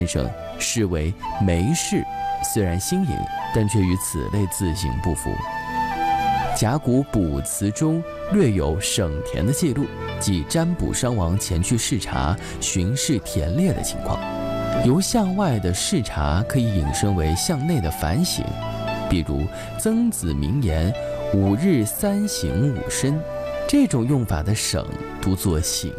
生视为媒士，虽然新颖，但却与此类字形不符。甲骨卜辞中略有省田的记录，即占卜商王前去视察巡视田猎的情况。由向外的视察可以引申为向内的反省，比如曾子名言5日3省5身，这种用法的省读作省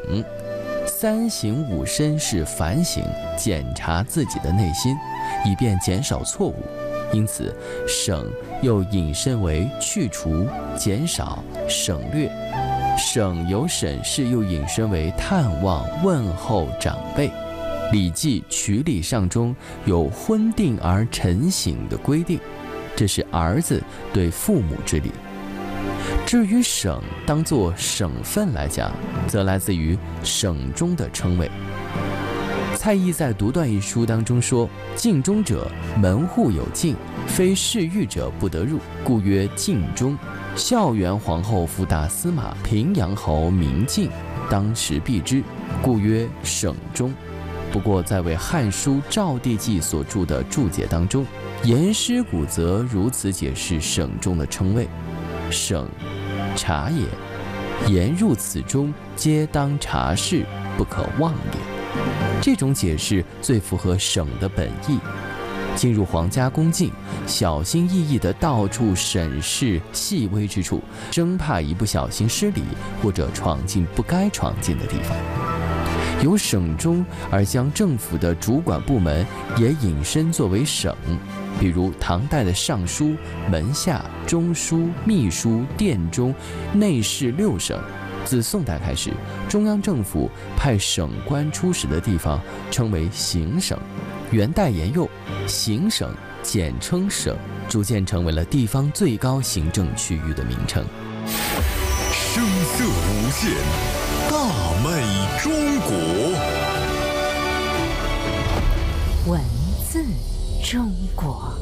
，3省5身是反省检查自己的内心，以便减少错误。因此省又引申为去除、减少、省略。省由审视又引申为探望、问候长辈。礼记《曲礼上》中有婚定而晨省的规定，这是儿子对父母之礼。至于省当作省份来讲，则来自于省中的称谓。蔡邕在《独断》一书当中说：“禁中者，门户有禁，非侍御者不得入，故曰禁中。孝元皇后夫大司马，平阳侯名禁，当时避之，故曰省中。”不过，在为《汉书·赵地记》所著的注解当中，颜师古则如此解释省中的称谓：“省，察也。言入此中，皆当察事，不可忘也。”这种解释最符合省的本意。进入皇家宫禁，小心翼翼地到处审视细微之处，生怕一不小心失礼或者闯进不该闯进的地方。由省中而将政府的主管部门也引申作为省，比如唐代的尚书、门下、中书、秘书、殿中、内侍6省。自宋代开始，中央政府派省官出使的地方称为行省。元代沿用行省简称省，逐渐成为了地方最高行政区域的名称。 声色无限，大美中国。 文字中国。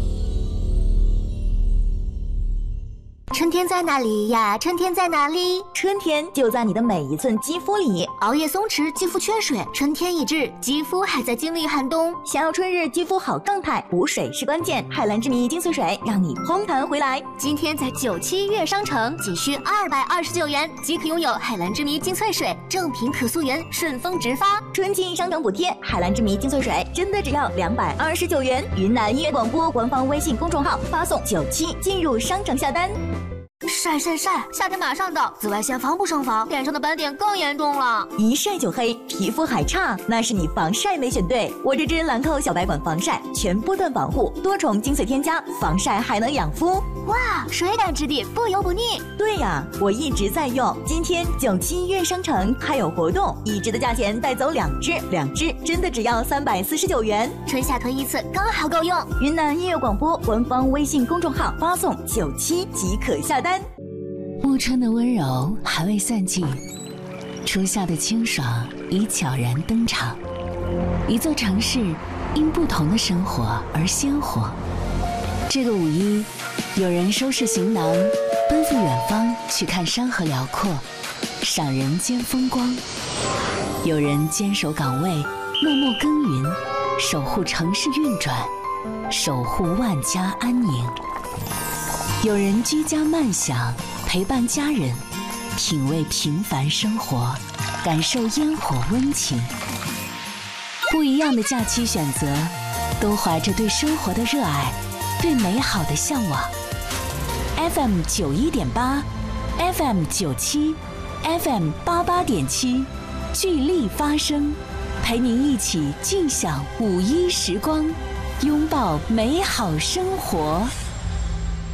春天在哪里呀？春天在哪里？ 春天就在你的每一寸肌肤里。 熬夜松弛，肌肤缺水，春天已至，肌肤还在经历寒冬。 想要春日肌肤好状态，补水是关键。海蓝之谜精粹水让你烘弹回来。 今天在97悦商城仅需229元即可拥有海蓝之谜精粹水，正品可溯源，顺丰直发。 春季商城补贴，海蓝之谜精粹水真的只要229元。云南音乐广播官方微信公众号发送97进入商城下单。 晒，夏天马上到，紫外线防不胜防，脸上的斑点更严重了。 一晒就黑，皮肤还差，那是你防晒没选对。我这支兰蔻小白管防晒，全波段防护，多重精粹添加，防晒还能养肤。 哇，水感质地，不油不腻。 对呀，我一直在用。今天97悦商城还有活动，1支的价钱带走2支真的只要349元。 春夏囤一次刚好够用。 云南音乐广播官方微信公众号发送97即可下单。 暮春的温柔还未散尽，初夏的清爽已悄然登场。一座城市因不同的生活而鲜活。这个5·1，有人收拾行囊，奔赴远方去看山河辽阔，赏人间风光；有人坚守岗位，默默耕耘，守护城市运转，守护万家安宁；有人居家慢享，陪伴家人，品味平凡生活，感受烟火温情。不一样的假期选择，都怀着对生活的热爱，对美好的向往。FM 91.8 FM 97 FM 88.7，聚力发声，陪您一起尽享5·1时光，拥抱美好生活。